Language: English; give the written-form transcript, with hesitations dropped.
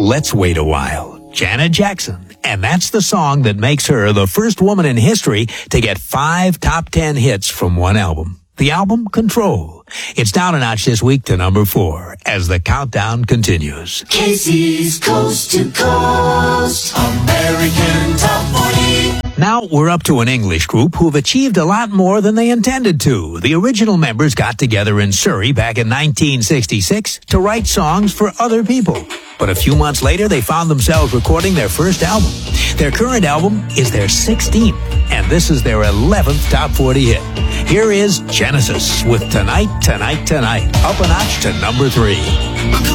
Let's Wait a While. Janet Jackson. And that's the song that makes her the first woman in history to get 5 top 10 hits from one album. The album, Control. It's down a notch this week to number 4 as the countdown continues. Casey's Coast to Coast American Top 40. Now we're up to an English group who've achieved a lot more than they intended to. The original members got together in Surrey back in 1966 to write songs for other people. But a few months later, they found themselves recording their first album. Their current album is their 16th, and this is their 11th top 40 hit. Here is Genesis with Tonight, Tonight, Tonight, up a notch to number 3.